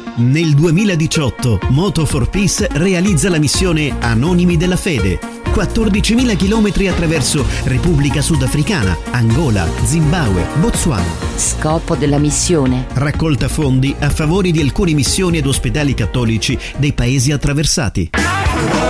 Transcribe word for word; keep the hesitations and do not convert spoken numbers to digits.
Nel duemiladiciotto Moto for Peace realizza la missione Anonimi della Fede. quattordicimila chilometri attraverso Repubblica Sudafricana, Angola, Zimbabwe, Botswana. Scopo della missione: raccolta fondi a favore di alcune missioni ed ospedali cattolici dei paesi attraversati.